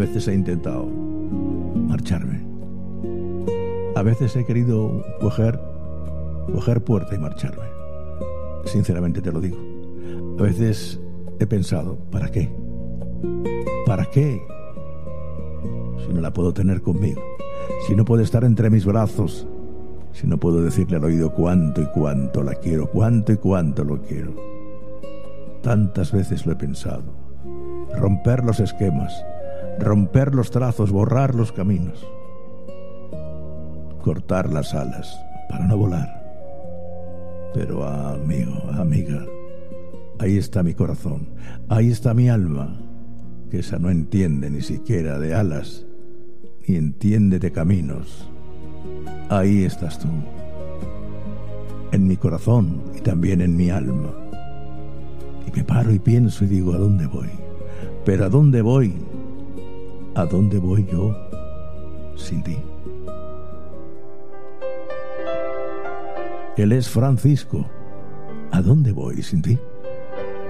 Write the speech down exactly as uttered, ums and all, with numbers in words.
veces he intentado marcharme. A veces he querido coger, coger puerta y marcharme. Sinceramente te lo digo. A veces he pensado, ¿para qué? ¿Para qué? Si no la puedo tener conmigo, si no puede estar entre mis brazos, si no puedo decirle al oído cuánto y cuánto la quiero, cuánto y cuánto lo quiero. Tantas veces lo he pensado. Romper los esquemas, romper los trazos, borrar los caminos, cortar las alas para no volar. Pero amigo, amiga, ahí está mi corazón, ahí está mi alma, que esa no entiende ni siquiera de alas, ni entiende de caminos. Ahí estás tú, en mi corazón y también en mi alma. Y me paro y pienso y digo, ¿a dónde voy? Pero ¿a dónde voy? ¿A dónde voy yo sin ti? Él es Francisco. ¿A dónde voy sin ti?